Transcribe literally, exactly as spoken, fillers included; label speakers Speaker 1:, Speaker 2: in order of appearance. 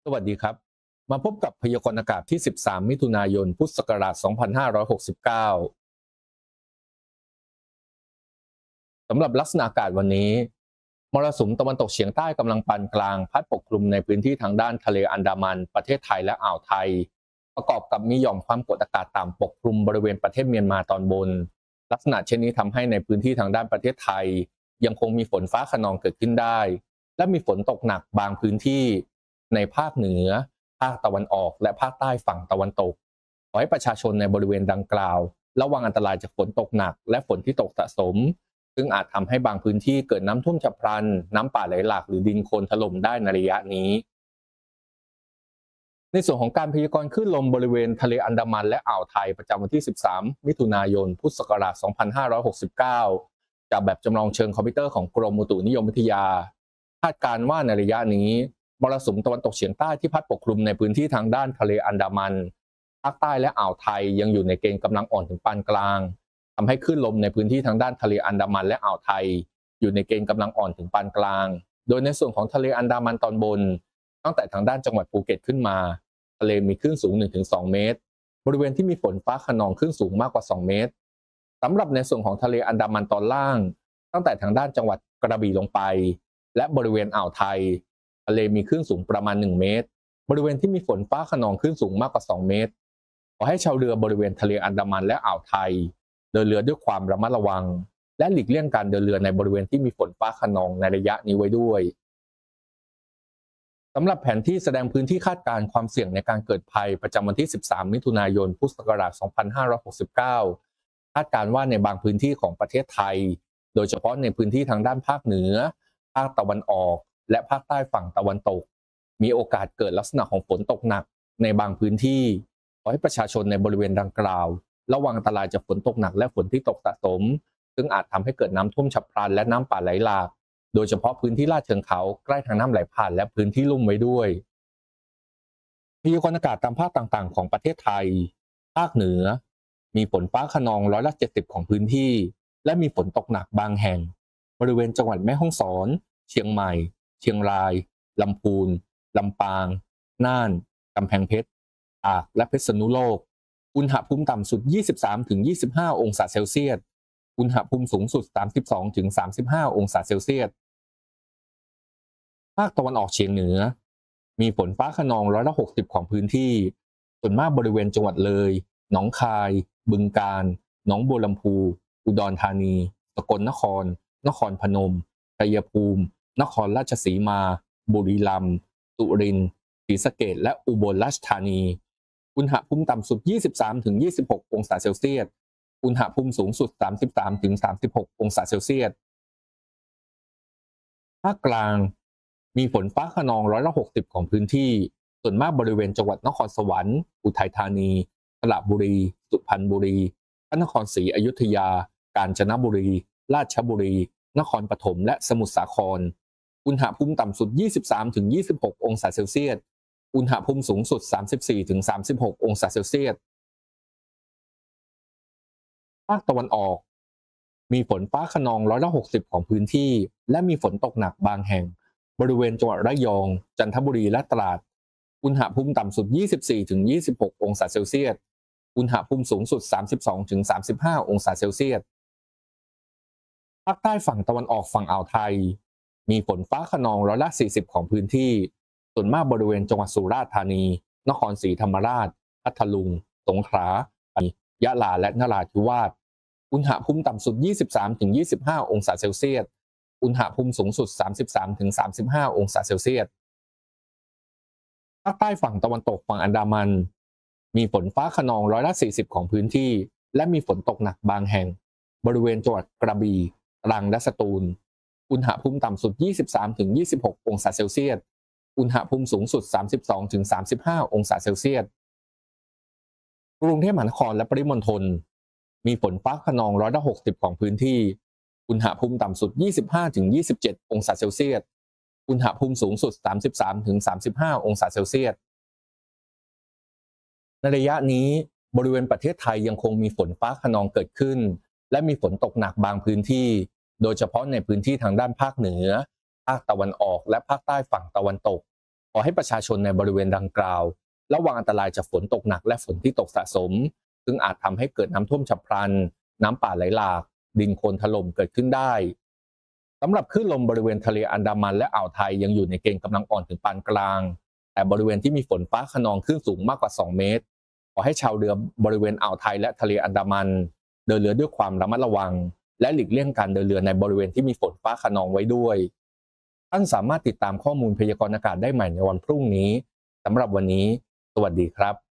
Speaker 1: สวัสดีครับมาพบกับพยากรณ์อากาศที่ สิบสาม มิถุนายน พุทธศักราช สองพันห้าร้อยหกสิบเก้า สำหรับลักษณะอากาศวันนี้มรสุมตะวันตกเฉียงใต้กำลังปานกลางพัดปกคลุมในพื้นที่ทางด้านทะเลอันดามันประเทศไทยและอ่าวไทยประกอบกับมีหย่อมความกดอากาศต่ำปกคลุมบริเวณประเทศเมียนมาตอนบนลักษณะเช่นนี้ทำให้ในพื้นที่ทางด้านประเทศไทยยังคงมีฝนฟ้าคะนองเกิดขึ้นได้และมีฝนตกหนักบางพื้นที่ในภาคเหนือภาคตะวันออกและภาคใต้ฝั่งตะวันตกขอให้ประชาชนในบริเวณดังกล่าวระวังอันตรายจากฝนตกหนักและฝนที่ตกสะสมซึ่งอาจทำให้บางพื้นที่เกิดน้ำท่วมฉับพลันน้ำป่าไหลหลากหรือดินโคลนถล่มได้ในระยะนี้ในส่วนของการพยากรณ์คลื่นลมบริเวณทะเลอันดามันและอ่าวไทยประจำวันที่ สิบสาม มิถุนายน พุทธศักราช สองพันห้าร้อยหกสิบเก้า จากแบบจำลองเชิงคอมพิวเตอร์ของกรมอุตุนิยมวิทยาคาดการณ์ว่าในระยะนี้มรสุมตะวันตกเฉียงใต้ที่พัดปกคลุมในพื้นที่ทางด้านทะเลอันดามันภาคใต้และอ่าวไทยยังอยู่ในเกณฑ์กำลังอ่อนถึงปานกลางทำให้คลื่นลมในพื้นที่ทางด้านทะเลอันดามันและอ่าวไทยอยู่ในเกณฑ์กำลังอ่อนถึงปานกลางโดยในส่วนของทะเลอันดามันตอนบนตั้งแต่ทางด้านจังหวัดภูเก็ตขึ้นมาทะเลมีคลื่นสูง หนึ่งถึงสอง เมตรบริเวณที่มีฝนฟ้าคะนองคลื่นสูงมากกว่าสองเมตรสำหรับในส่วนของทะเลอันดามันตอนล่างตั้งแต่ทางด้านจังหวัดกระบี่ลงไปและบริเวณอ่าวไทยทะเลมีคลื่นสูงประมาณหนึ่งเมตรบริเวณที่มีฝนฟ้าคะนองคลื่นสูงมากกว่าสองเมตรขอให้ชาวเรือบริเวณทะเลอันดามันและอ่าวไทยเดินเรือด้วยความระมัดระวังและหลีกเลี่ยงการเดินเรือในบริเวณที่มีฝนฟ้าคะนองในระยะนี้ไว้ด้วยสำหรับแผนที่แสดงพื้นที่คาดการณ์ความเสี่ยงในการเกิดภัยประจำวันที่ สิบสาม มิถุนายน พุทธศักราช สองพันห้าร้อยหกสิบเก้า คาดการณ์ว่าในบางพื้นที่ของประเทศไทยโดยเฉพาะในพื้นที่ทางด้านภาคเหนือภาคตะวันออกและภาคใต้ฝั่งตะวันตกมีโอกาสเกิดลักษณะของฝนตกหนักในบางพื้นที่ขอให้ประชาชนในบริเวณดังกล่าวระวังอันตรายจากฝนตกหนักและฝนที่ตกสะสมซึ่งอาจทำให้เกิดน้ำท่วมฉับพลันและน้ำป่าไหลหลากโดยเฉพาะพื้นที่ลาดเชิงเขาใกล้ทางน้ำไหลผ่านและพื้นที่ลุ่มไว้ด้วยพยากรณ์อากาศตามภาคต่างๆของประเทศไทยภาคเหนือมีฝนฟ้าคะนองร้อยละเจ็ดสิบของพื้นที่และมีฝนตกหนักบางแห่งบริเวณจังหวัดแม่ฮ่องสอนเชียงใหม่เชียงรายลำพูนลำปางน่านกำแพงเพชรตากและเพชรณุโลกอุณหภูมิต่ำสุด ยี่สิบสามถึงยี่สิบห้า องศาเซลเซียสอุณหภูมิสูงสุด สามสิบสองถึงสามสิบห้า องศาเซลเซียสภาคตะวันออกเฉียงเหนือมีฝนฟ้าคะนองร้อยละหกสิบของพื้นที่ส่วนมากบริเวณจังหวัดเลยหนองคายบึงกาฬหนองบัวลำพูอุดรธานีสกลนครนครพนมชัยภูมินครราชสีมาบุรีรัมย์สุรินทร์ศรีสะเกษและอุบลราชธานีอุณหภูมิต่ำสุด ยี่สิบสามถึงยี่สิบหก องศาเซลเซียสอุณหภูมิสูงสุด สามสิบสามถึงสามสิบหก องศาเซลเซียสภาคกลางมีฝนฟ้าคะนองร้อยละหกสิบของพื้นที่ส่วนมากบริเวณจังหวัดนครสวรรค์อุทัยธานีสระบุรีสุพรรณบุรีพระนครศรีอยุธยากาญจนบุรีราชบุรีนครปฐมและสมุทรสาครอุณหภูมิต่ำสุด ยี่สิบสามถึงยี่สิบหก องศาเซลเซียสอุณหภูมิสูงสุด สามสิบสี่ถึงสามสิบหก องศาเซลเซียสภาคตะวันออกมีฝนฟ้าคะนองร้อยละหกสิบของพื้นที่และมีฝนตกหนักบางแห่งบริเวณจังหวัดระยองจันทบุรีและตราดอุณหภูมิต่ำสุด ยี่สิบสี่ถึงยี่สิบหก องศาเซลเซียสอุณหภูมิสูงสุด สามสิบสองถึงสามสิบห้า องศาเซลเซียสภาคใต้ฝั่งตะวันออกฝั่งอ่าวไทยมีฝนฟ้าคะนองร้อยละสี่สิบของพื้นที่ส่วนมากบริเวณจังหวัดสุราษฎร์ธานีนครศรีธรรมราชพัทลุงสงขลายะลาและนราธิวาสอุณหภูมิต่ำสุด ยี่สิบสามถึงยี่สิบห้า องศาเซลเซียสอุณหภูมิสูงสุด สามสิบสามถึงสามสิบห้า องศาเซลเซียสภาคใต้ฝั่งตะวันตกฝั่งอันดามันมีฝนฟ้าคะนองร้อยละสี่สิบของพื้นที่และมีฝนตกหนักบางแห่งบริเวณจังหวัดกระบี่ตรังและสตูลอุณหภูมิต่ำสุด ยี่สิบสามถึงยี่สิบหก องศาเซลเซียสอุณหภูมิสูงสุด สามสิบสองถึงสามสิบห้า องศาเซลเซียสกรุงเทพมหานครและปริมณฑลมีฝนฟ้าคะนองร้อยละหกสิบของพื้นที่อุณหภูมิต่ำสุด ยี่สิบห้าถึงยี่สิบเจ็ด องศาเซลเซียสอุณหภูมิสูงสุด สามสิบสามถึงสามสิบห้า องศาเซลเซียสในระยะนี้บริเวณประเทศไทยยังคงมีฝนฟ้าคะนองเกิดขึ้นและมีฝนตกหนักบางพื้นที่โดยเฉพาะในพื้นที่ทางด้านภาคเหนือภาคตะวันออกและภาคใต้ฝั่งตะวันตกขอให้ประชาชนในบริเวณดังกล่าวระวังอันตรายจากฝนตกหนักและฝนที่ตกสะสมซึ่งอาจทำให้เกิดน้ำท่วมฉับพลันน้ำป่าไหลหลากดินโคลนถล่มเกิดขึ้นได้สำหรับคลื่นลมบริเวณทะเลอันดามันและอ่าวไทยยังอยู่ในเกณฑ์กำลังอ่อนถึงปานกลางแต่บริเวณที่มีฝนฟ้าคะนองคลื่นสูงมากกว่าสองเมตรขอให้ชาวเรือบริเวณอ่าวไทยและทะเลอันดามันเดินเรือด้วยความระมัดระวังและหลีกเลี่ยงการเดินเรือในบริเวณที่มีฝนฟ้าคะนองไว้ด้วยท่านสามารถติดตามข้อมูลพยากรณ์อากาศได้ใหม่ในวันพรุ่งนี้สำหรับวันนี้สวัสดีครับ